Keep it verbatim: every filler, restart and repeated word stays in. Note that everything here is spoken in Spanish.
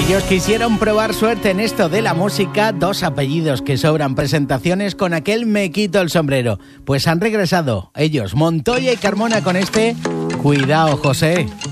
Ellos quisieron probar suerte en esto de la música, dos apellidos que sobran presentaciones, con aquel me quito el sombrero. Pues han regresado ellos, Montoya y Carmona, con este Cuidado, José.